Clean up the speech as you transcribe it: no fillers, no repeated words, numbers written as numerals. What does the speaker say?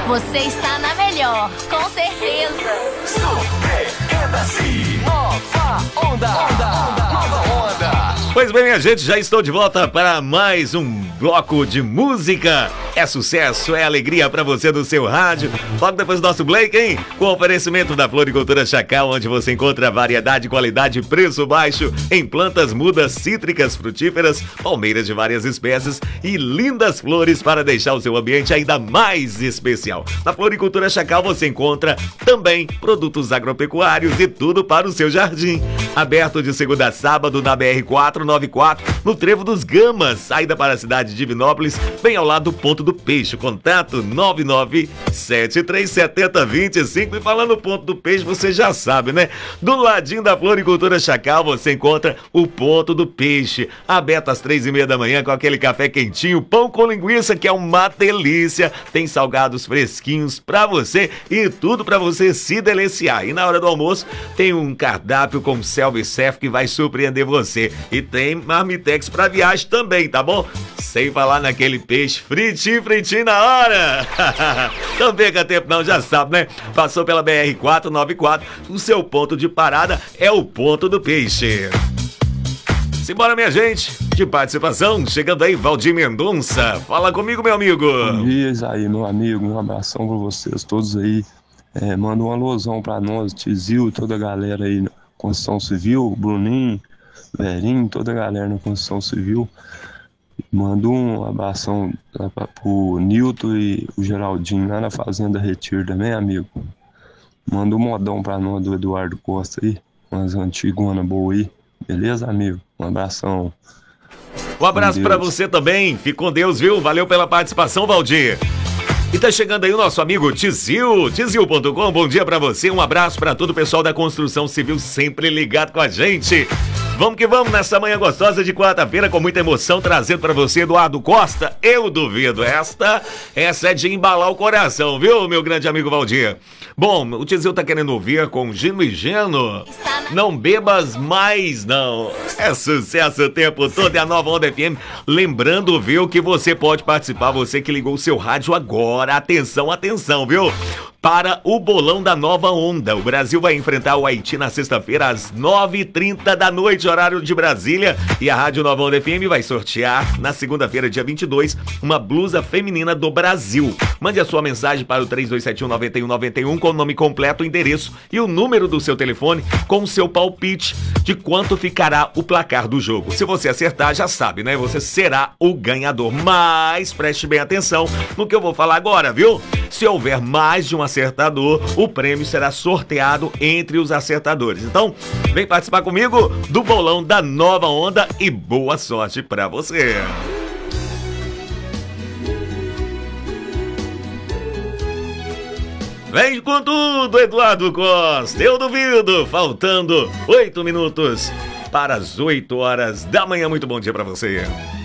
Você está na melhor, com certeza. Super MC, nova onda, nova onda. Pois bem, minha gente, já estou de volta para mais um bloco de música. É sucesso, é alegria para você do seu rádio. Logo depois do nosso Blake, hein? Com o oferecimento da Floricultura Chacal, onde você encontra variedade, qualidade e preço baixo em plantas mudas, cítricas, frutíferas, palmeiras de várias espécies e lindas flores para deixar o seu ambiente ainda mais especial. Na Floricultura Chacal você encontra também produtos agropecuários e tudo para o seu jardim. Aberto de segunda a sábado na BR-494, no Trevo dos Gamas, saída para a cidade de Divinópolis, bem ao lado do Ponto do Peixe. Contato 997377025. E falando no Ponto do Peixe, você já sabe, né? Do ladinho da Floricultura Chacal você encontra o Ponto do Peixe, aberto às 3:30 da manhã com aquele café quentinho, pão com linguiça que é uma delícia, tem salgados fresquinhos pra você e tudo pra você se deliciar. E na hora do almoço tem um cardápio com self-service que vai surpreender você. E tem marmitex pra viagem também, tá bom? Sem falar naquele peixe fritinho na hora. Não perca tempo não, já sabe, né? Passou pela BR-494, o seu ponto de parada é o Ponto do Peixe. Simbora, minha gente, de participação, chegando aí, Valdir Mendonça. Fala comigo, meu amigo. Bom dia, aí, meu amigo, um abração pra vocês todos aí. Manda um alusão pra nós, Tizil, toda a galera aí na Construção Civil, Bruninho, Verinho, toda a galera na Construção Civil. Manda um abração pro Nilton e o Geraldinho lá na Fazenda Retiro também, amigo. Manda um modão pra nós do Eduardo Costa aí, umas antiguanas boas aí. Beleza, amigo? Um abração. Um abraço pra você também. Fique com Deus, viu? Valeu pela participação, Valdir. E tá chegando aí o nosso amigo Tizil, tizil.com. Bom dia pra você. Um abraço pra todo o pessoal da Construção Civil sempre ligado com a gente. Vamos que vamos nessa manhã gostosa de quarta-feira com muita emoção, trazendo pra você Eduardo Costa. Eu duvido, essa é de embalar o coração, viu, meu grande amigo Valdir? Bom, o Tizil tá querendo ouvir com Gino e Geno. Não bebas mais, não. É sucesso o tempo todo, é a Nova Onda FM. Lembrando, viu, que você pode participar, você que ligou o seu rádio agora. Atenção, viu? Para o bolão da Nova Onda. O Brasil vai enfrentar o Haiti na sexta-feira às 9h30 da noite, horário de Brasília. E a Rádio Nova Onda FM vai sortear na segunda-feira, dia 22, uma blusa feminina do Brasil. Mande a sua mensagem para o 3271-9191 com o nome completo, o endereço e o número do seu telefone com o seu palpite de quanto ficará o placar do jogo. Se você acertar, já sabe, né? Você será o ganhador. Mas preste bem atenção no que eu vou falar agora, viu? Se houver mais de um acertador, o prêmio será sorteado entre os acertadores. Então, vem participar comigo do bolão da Nova Onda e boa sorte pra você. Vem com tudo, Eduardo Costa. Eu duvido. Faltando 8 minutos para as 8 horas da manhã. Muito bom dia pra você.